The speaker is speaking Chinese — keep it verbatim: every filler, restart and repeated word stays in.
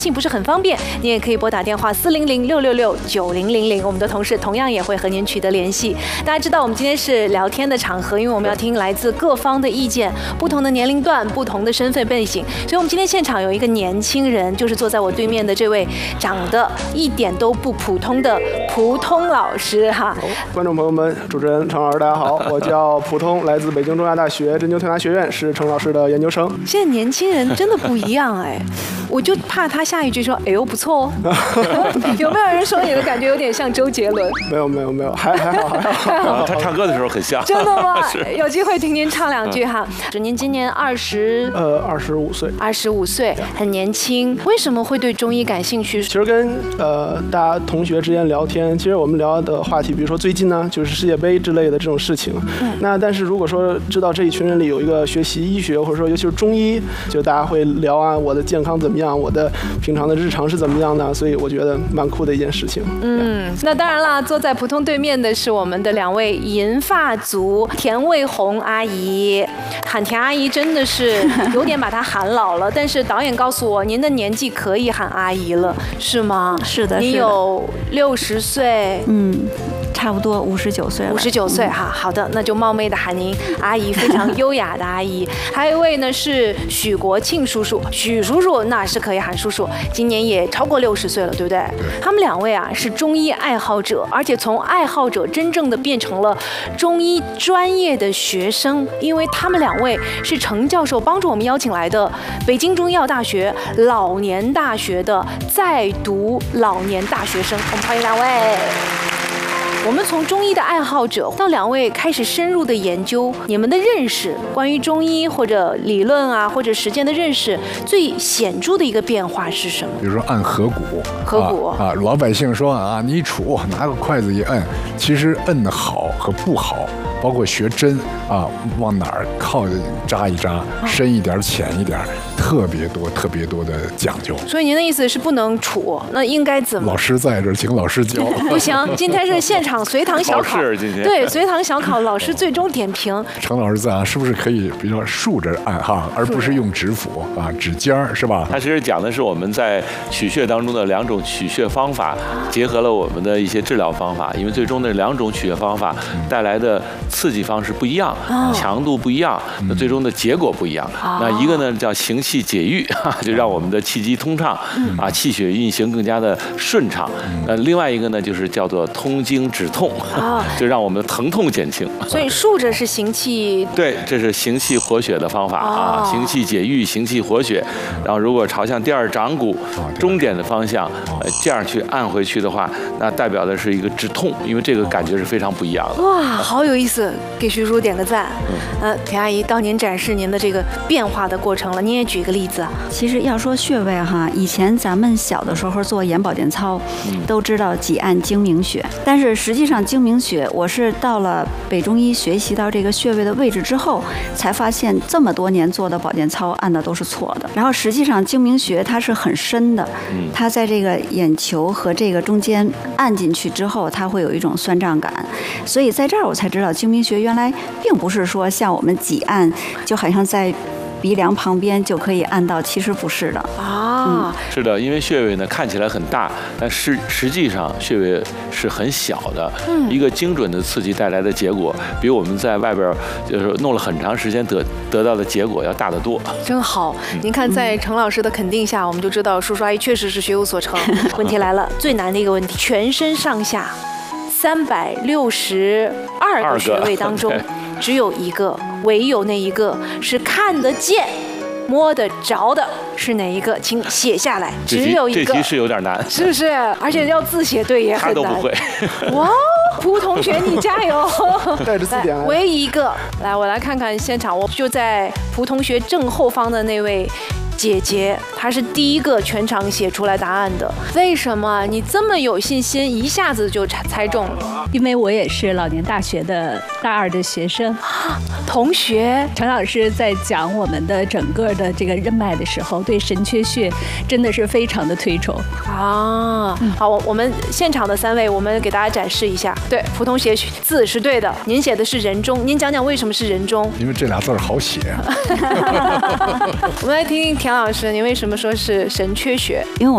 信不是很方便，你也可以拨打电话四零零六六六九零零零，我们的同事同样也会和您取得联系。大家知道我们今天是聊天的场合，因为我们要听来自各方的意见，不同的年龄段、不同的身份背景，所以我们今天现场有一个年轻人，就是坐在我对面的这位长得一点都不普通的普通老师哈。 观众朋友们，主持人程老师，大家好，我叫普通，来自北京中亚大学针灸推拿学院，是程老师的研究生。 现在年轻人真的不一样哎，我就怕他下一句说，哎呦不错哦。有没有人说你的感觉有点像周杰伦？ 没有没有没有，还还好还好。 啊、他唱歌的时候很像。 真的吗？有机会听您唱两句哈。您今年二十呃二十五岁， 二十五岁，很年轻。为什么会对中医感兴趣？ 其实跟呃大家同学之间聊天，其实我们聊的话题，比如说最近呢就是世界杯之类的这种事情。嗯、那但是如果说知道这一群人里有一个学习医学，或者说尤其是中医，就大家会聊啊，我的健康怎么样，我的平常的日常是怎么样的，所以我觉得蛮酷的一件事情。 嗯，那当然啦，坐在普通对面的是我们的两位银发族田卫红阿姨。喊田阿姨真的是有点把她喊老了，但是导演告诉我，您的年纪可以喊阿姨了，是吗？ 是的， 你有六十岁， 嗯。差不多五十九岁了， 五十九岁哈，好的，那就冒昧的喊您阿姨，非常优雅的阿姨。还有一位呢是许国庆叔叔，许叔叔那是可以喊叔叔，今年也超过六十岁了，对不对？他们两位啊是中医爱好者，而且从爱好者真正的变成了中医专业的学生，因为他们两位是程教授帮助我们邀请来的北京中医药大学老年大学的在读老年大学生，我们欢迎两位。我们从中医的爱好者到两位开始深入的研究，你们的认识关于中医或者理论啊或者实践的认识，最显著的一个变化是什么？ 比如说按合谷， 合谷啊, 啊，老百姓说啊，你一杵拿个筷子一摁，其实摁的好和不好，包括学针啊，往哪儿靠扎一扎，深一点浅一点，特别多特别多的讲究。 所以您的意思是不能杵，那应该怎么？ 老师在这儿，请老师教。 不行，今天是现场随堂小考，对，随堂小考，老师最终点评。 程老师在啊，是不是可以比较竖着按哈，而不是用指腹啊、指尖儿，是吧？ 他其实讲的是我们在取穴当中的两种取穴方法，结合了我们的一些治疗方法，因为最终的两种取穴方法带来的刺激方式不一样，哦、强度不一样，那最终的结果不一样。哦、那一个呢叫行气解郁，就让我们的气机通畅，嗯、啊，气血运行更加的顺畅。那、嗯、另外一个呢就是叫做通经止痛。啊，就让我们的疼痛减轻。 所以竖着是行气， 对，这是行气活血的方法啊，行气解郁，行气活血。然后如果朝向第二掌骨中点的方向，呃，这样去按回去的话，那代表的是一个止痛，因为这个感觉是非常不一样的。 哇，好有意思，给徐叔点个赞。呃，田阿姨到您展示您的这个变化的过程了，您也举个例子。 其实要说穴位哈，以前咱们小的时候做眼保健操，都知道几按睛明穴，但是实际上睛明穴，我是到了北中医学习到这个穴位的位置之后，才发现这么多年做的保健操按的都是错的。然后实际上睛明穴它是很深的，它在这个眼球和这个中间按进去之后，它会有一种酸胀感。所以在这儿我才知道睛明穴原来并不是说像我们几按就好像在鼻梁旁边就可以按到，其实不是的啊、 嗯。是的，因为穴位呢看起来很大，但是实际上穴位是很小的。嗯，一个精准的刺激带来的结果，比我们在外边就是弄了很长时间得得到的结果要大得多。 真好，嗯、您看在程老师的肯定下，我们就知道叔叔阿姨确实是学有所成。问题来了，最难的一个问题，全身上下三百六十二个穴位当中。只有一个，唯有那一个是看得见、摸得着的，是哪一个？请写下来。只有一个。 这题是有点难， 是不是？而且要字写对也很难。 他都不会。 哇，蒲同学你加油！ 带着字典来。 唯一一个，来，我来看看现场，我就在蒲同学正后方的那位。姐姐，她是第一个全场写出来答案的。为什么你这么有信心，一下子就猜中了？ 因为我也是老年大学的大二的学生， 同学。 程老师在讲我们的整个的这个任脉的时候，对神阙穴真的是非常的推崇啊。好，我我们现场的三位，我们给大家展示一下。对，蒲同学字是对的，您写的是人中，您讲讲为什么是人中？ 因为这俩字好写。 我们来听听田老师，您为什么说是神阙穴？ 因为我